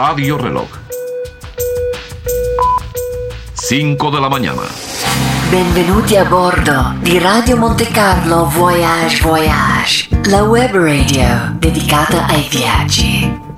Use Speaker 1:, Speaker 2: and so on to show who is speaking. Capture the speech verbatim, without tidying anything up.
Speaker 1: Radio Reloj. cinque de la mañana.
Speaker 2: Benvenuti a bordo di Radio Monte Carlo Voyage Voyage, la web radio dedicata ai viaggi.